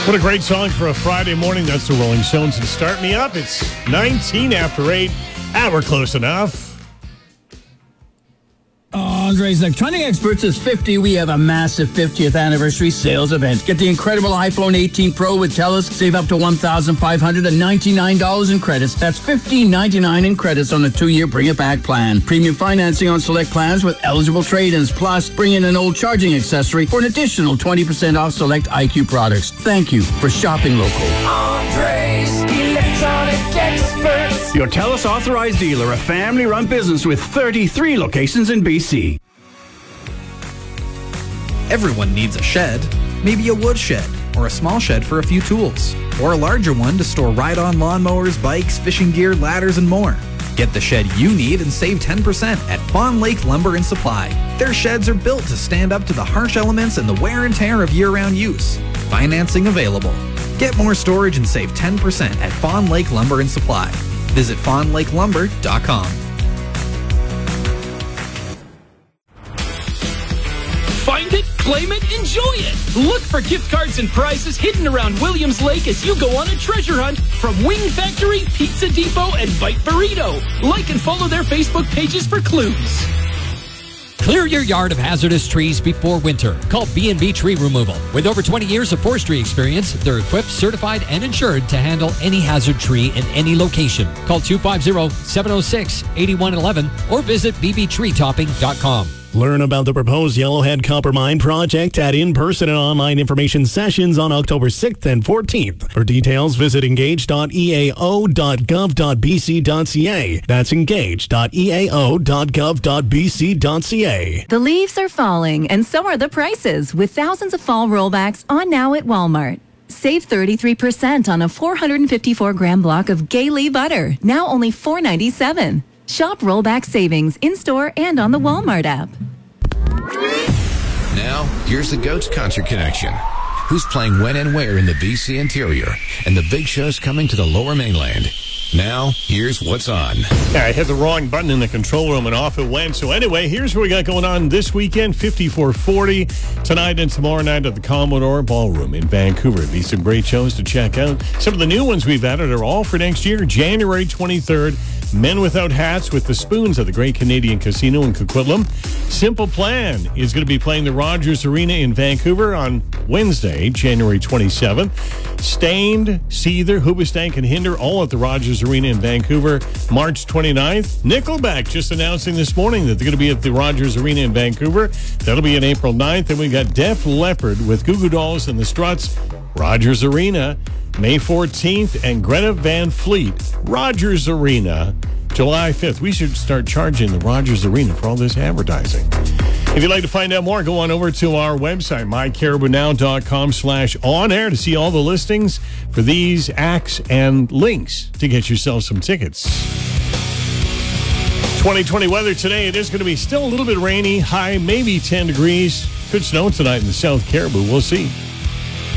What a great song for a Friday morning. That's the Rolling Stones and Start Me Up. It's 19 after 8. We're close enough. Andre's Electronic Experts is 50. We have a massive 50th anniversary sales event. Get the incredible iPhone 18 Pro with TELUS. Save up to $1,599 in credits. That's $1,599 in credits on a 2-year Bring It Back plan. Premium financing on select plans with eligible trade-ins. Plus, bring in an old charging accessory for an additional 20% off select IQ products. Thank you for shopping local. Andre's Electronic Experts. Your TELUS authorized dealer, a family-run business with 33 locations in BC. Everyone needs a shed. Maybe a wood shed, or a small shed for a few tools, or a larger one to store ride-on lawnmowers, bikes, fishing gear, ladders, and more. Get the shed you need and save 10% at Fawn Lake Lumber and Supply. Their sheds are built to stand up to the harsh elements and the wear and tear of year-round use. Financing available. Get more storage and save 10% at Fawn Lake Lumber and Supply. Visit fawnlakelumber.com. Find it, claim it, enjoy it. Look for gift cards and prizes hidden around Williams Lake as you go on a treasure hunt from Wing Factory, Pizza Depot, and Bite Burrito. Like and follow their Facebook pages for clues. Clear your yard of hazardous trees before winter. Call B&B Tree Removal. With over 20 years of forestry experience, they're equipped, certified, and insured to handle any hazard tree in any location. Call 250-706-8111 or visit bbtreetopping.com. Learn about the proposed Yellowhead Copper Mine project at in-person and online information sessions on October 6th and 14th. For details, visit engage.eao.gov.bc.ca. That's engage.eao.gov.bc.ca. The leaves are falling, and so are the prices, with thousands of fall rollbacks on now at Walmart. Save 33% on a 454-gram block of Gaylee butter, now only $4.97. Shop rollback savings in-store and on the Walmart app. Now, here's the Goats Concert Connection. Who's playing when and where in the BC interior? And the big show's coming to the Lower Mainland. Now, here's what's on. Yeah, I hit the wrong button in the control room and off it went. So anyway, here's what we got going on this weekend. 5440 tonight and tomorrow night at the Commodore Ballroom in Vancouver. Be some great shows to check out. Some of the new ones we've added are all for next year. January 23rd, Men Without Hats with the Spoons at the Great Canadian Casino in Coquitlam. Simple Plan is going to be playing the Rogers Arena in Vancouver on Wednesday, January 27th. Stained, Seether, Hoobastank, and Hinder all at the Rogers Arena in Vancouver, March 29th. Nickelback just announcing this morning that they're going to be at the Rogers Arena in Vancouver. That'll be on April 9th. And we got Def Leppard with Goo Goo Dolls and the Struts, Rogers Arena, May 14th, and Greta Van Fleet, Rogers Arena, July 5th. We should start charging the Rogers Arena for all this advertising. If you'd like to find out more, go on over to our website, mycaribounow.com/on-air to see all the listings for these acts and links to get yourself some tickets. 2020 weather today. It is going to be still a little bit rainy, high maybe 10 degrees. Could snow tonight in the South Caribou. We'll see.